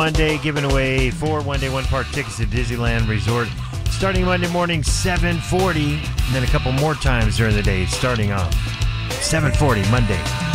Monday, giving away 4 one-day, one-park tickets to Disneyland Resort starting Monday morning, 7:40, and then a couple more times during the day, starting off 7:40 Monday.